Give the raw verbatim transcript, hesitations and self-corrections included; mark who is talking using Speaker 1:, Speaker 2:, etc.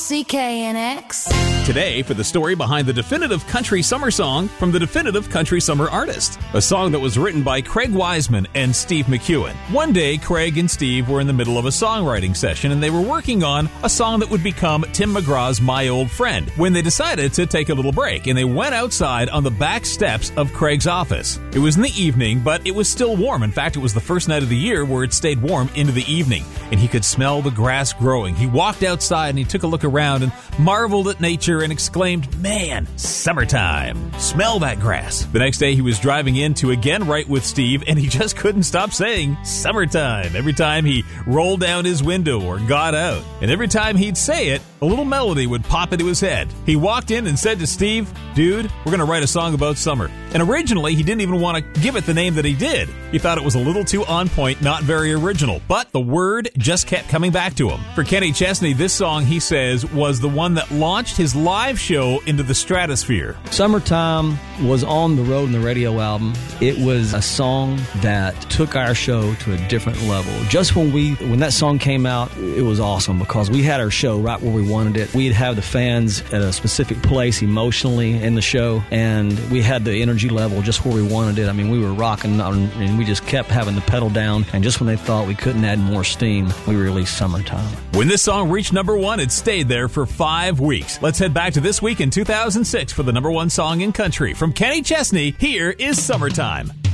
Speaker 1: C K N X.
Speaker 2: Today, for the story behind the definitive country summer song from the definitive country summer artist, a song that was written by Craig Wiseman and Steve McEwen. One day, Craig and Steve were in the middle of a songwriting session, and they were working on a song that would become Tim McGraw's My Old Friend, when they decided to take a little break, and they went outside on the back steps of Craig's office. It was in the evening, but it was still warm. In fact, it was the first night of the year where it stayed warm into the evening, and he could smell the grass growing. He walked outside and he took a look around and marveled at nature and exclaimed, "Man, summertime. Smell that grass." The next day he was driving in to again write with Steve, and he just couldn't stop saying summertime every time he rolled down his window or got out. And every time he'd say it, a little melody would pop into his head. He walked in and said to Steve, "Dude, we're going to write a song about summer." And originally he didn't even want to give it the name that he did. He thought it was a little too on point, not very original, but the word just kept coming back to him. For Kenny Chesney, this song, he says, was the one that launched his live show into the stratosphere.
Speaker 3: Summertime was on the road in the radio album. It was a song that took our show to a different level. Just when we, when that song came out, it was awesome because we had our show right where we wanted it. We'd have the fans at a specific place emotionally in the show, and we had the energy level just where we wanted it. I mean, we were rocking, and we just kept having the pedal down, and just when they thought we couldn't add more steam, we released Summertime.
Speaker 2: When this song reached number one, it stayed there for five weeks. Let's head back to this week in two thousand six for the number one song in country. From Kenny Chesney, here is Summertime.